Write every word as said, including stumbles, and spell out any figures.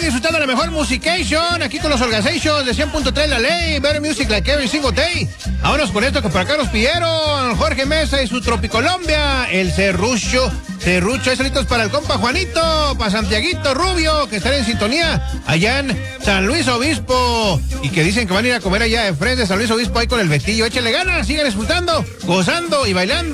disfrutando la mejor musication aquí con los Organizations de cien punto tres La Ley, Better Music like every single day. Vámonos con esto que por acá nos pidieron Jorge Mesa y su Tropicolombia, el Cerrucho. Cerrucho, es solitos para el compa Juanito, para Santiaguito Rubio, que están en sintonía allá en San Luis Obispo y que dicen que van a ir a comer allá en frente de San Luis Obispo ahí con el Betillo. Échenle ganas, sigan disfrutando, gozando y bailando.